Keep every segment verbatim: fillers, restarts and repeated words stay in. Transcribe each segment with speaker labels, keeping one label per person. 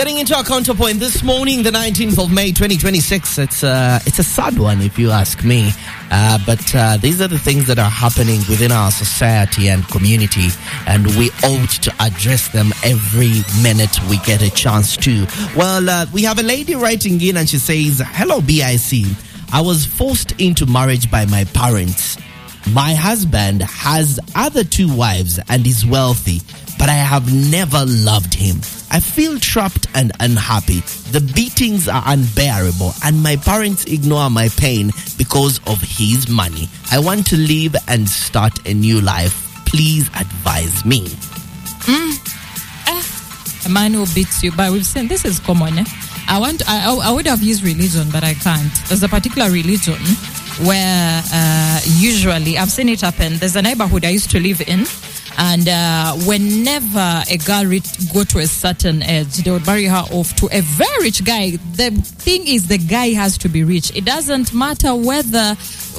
Speaker 1: Getting into our counterpoint this morning, the nineteenth of May, twenty twenty-six. It's uh, it's a sad one, if you ask me. Uh, but uh, these are the things that are happening within our society and community, and we ought to address them every minute we get a chance to. Well, uh, we have a lady writing in, and she says, "Hello, B I C. I was forced into marriage by my parents. My husband has other two wives and is wealthy, but I have never loved him. I feel trapped and unhappy. The beatings are unbearable, and my parents ignore my pain because of his money. I want to leave and start a new life. Please advise me."
Speaker 2: Mm. Eh, a man who beats you, but we've seen this is common. Eh? I want. I, I would have used religion, but I can't. There's a particular religion where uh, usually I've seen it happen. There's a neighborhood I used to live in. And uh, whenever a girl re- go to a certain age, they would marry her off to a very rich guy. The thing is, the guy has to be rich. It doesn't matter whether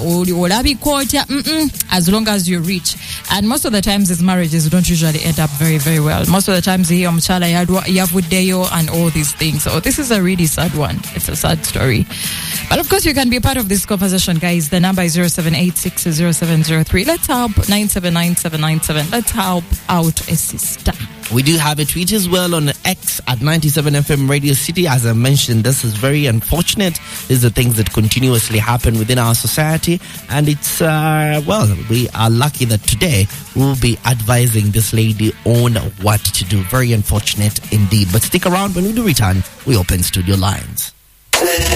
Speaker 2: as long as you're rich. And most of the times, these marriages don't usually end up very, very well. Most of the times, you hear mchala yavudeyo and all these things. So this is a really sad one. It's a sad story. But of course, you can be a part of this conversation, guys. The number is zero seven eight six zero seven zero three. Let's help nine seven nine seven nine seven. Let's help out a sister.
Speaker 1: We do have a tweet as well on X at ninety-seven F M Radio City. As I mentioned, this is very unfortunate. These are things that continuously happen within our society. And it's, uh, well, we are lucky that today we'll be advising this lady on what to do. Very unfortunate indeed. But stick around. When we do return, we open studio lines.